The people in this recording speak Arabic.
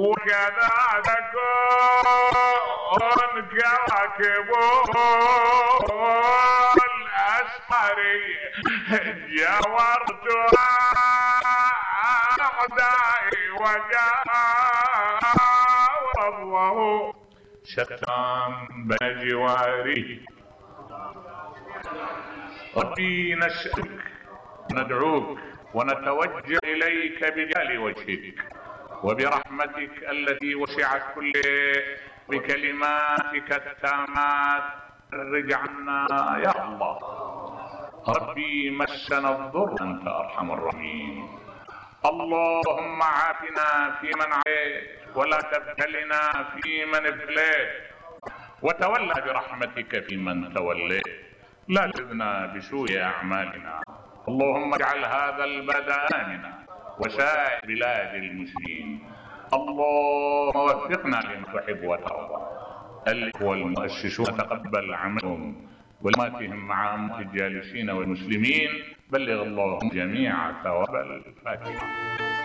وكذا تكون كواكب الأسمر جاورتها أعدائي وجاوره شتان بين جواري. ربي نسألك ندعوك ونتوجه إليك بجلال وجهك وبرحمتك التي وسعت كل بكلماتك التامات فرج عنا يا الله. ربي مسنا الضر أنت أرحم الراحمين. اللهم عافنا فيمن عافيت ولا تبتلنا فيمن ابتليت وتولى برحمتك فيمن توليت. لا تذنا بسوء أعمالنا. اللهم اجعل هذا البلد آمنا وسائر بلاد المسلمين. اللهم وفقنا لما تحب وترضى. الإخوة والمؤسسون تقبل عملهم ولماتهم مع الجالسين والمسلمين. بلغ اللهم جميع ثواب الفاتحة.